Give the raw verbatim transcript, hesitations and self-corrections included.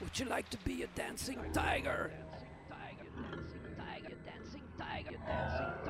Would you like to be a dancing tiger? Dancing tiger, dancing tiger, dancing tiger, dancing